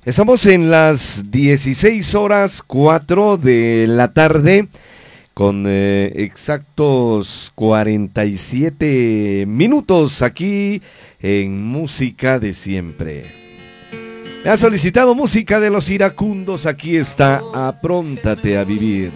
Estamos en las 16 horas 4 de la tarde con exactos 47 minutos aquí en Música de Siempre. Me ha solicitado música de los iracundos, aquí está Apróntate a Vivir.